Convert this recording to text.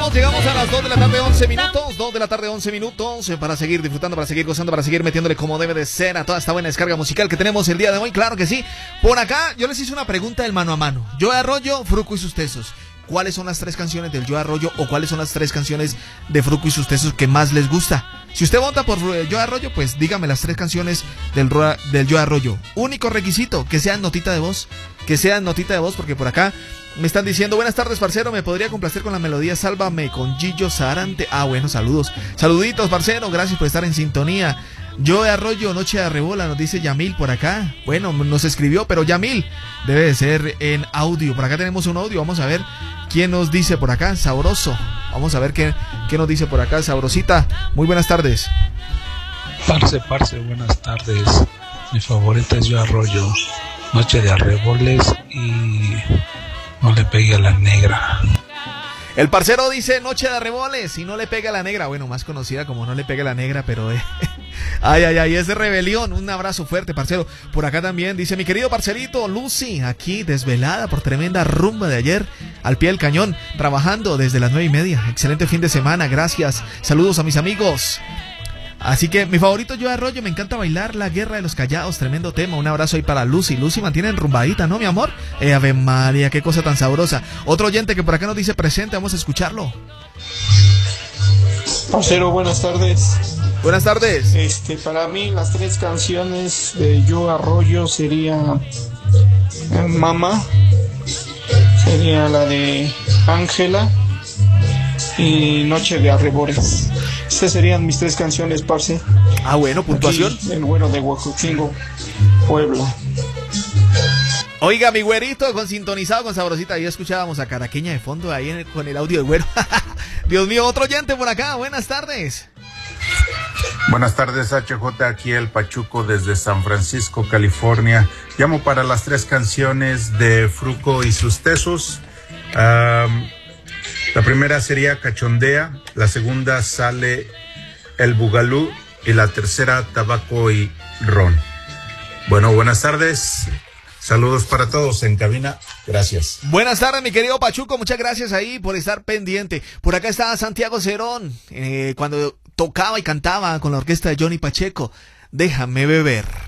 llegamos a las 2 de la tarde, 11 minutos. 2 de la tarde, 11 minutos. Para seguir disfrutando, para seguir gozando, para seguir metiéndole como debe de ser a toda esta buena descarga musical que tenemos el día de hoy. Claro que sí. Por acá, yo les hice una pregunta del mano a mano. Joe Arroyo, Fruco y sus tesos. ¿Cuáles son las 3 canciones del Joe Arroyo o cuáles son las 3 canciones de Fruco y sus tesos que más les gusta? Si usted vota por Joe Arroyo, pues dígame las 3 canciones del Joe Arroyo. Único requisito, que sean notita de voz. Que sean notita de voz, porque por acá me están diciendo: buenas tardes, parcero, ¿me podría complacer con la melodía Sálvame con Gillo Sarante? Ah, bueno, saludos. Saluditos, parcero, gracias por estar en sintonía. Joe Arroyo, Noche de Arrebola, nos dice Yamil por acá. Bueno, nos escribió, pero Yamil debe de ser en audio. Por acá tenemos un audio, vamos a ver quién nos dice por acá. Sabroso. Vamos a ver qué nos dice por acá. Sabrosita, muy buenas tardes. Parce, buenas tardes. Mi favorita es Joe Arroyo, Noche de Arreboles y No le pegue a la negra. El parcero dice Noche de Arreboles y No le pega a la negra. Bueno, más conocida como No le pega a la negra, pero ay, es de rebelión. Un abrazo fuerte, parcero. Por acá también dice mi querido parcerito Lucy, aquí desvelada por tremenda rumba de ayer, al pie del cañón, trabajando desde las 9:30. Excelente fin de semana, gracias. Saludos a mis amigos. Así que mi favorito Joe Arroyo, me encanta bailar La Guerra de los Callados, tremendo tema. Un abrazo ahí para Lucy. Lucy mantiene enrumbadita, ¿no, mi amor? Ave María, qué cosa tan sabrosa. Otro oyente que por acá nos dice presente, vamos a escucharlo. Parcero, buenas tardes. Buenas tardes. Para mí las 3 canciones de Joe Arroyo sería Mamá, sería la de Ángela y Noche de Arreboles. Estas serían mis 3 canciones, parce. Ah, bueno, puntuación. Aquí, el güero de Huacochingo, Puebla. Oiga, mi güerito, con sintonizado con Sabrosita. Ahí escuchábamos a Caraqueña de fondo ahí con el audio del güero. Dios mío, otro oyente por acá. Buenas tardes. Buenas tardes, HJ, aquí el Pachuco desde San Francisco, California. Llamo para las 3 canciones de Fruco y sus tesos. La primera sería Cachondea, la segunda Sale el Bugalú y la tercera Tabaco y Ron. Bueno, buenas tardes. Saludos para todos en cabina. Gracias. Buenas tardes, mi querido Pachuco. Muchas gracias ahí por estar pendiente. Por acá está Santiago Cerón, cuando tocaba y cantaba con la orquesta de Johnny Pacheco. Déjame beber.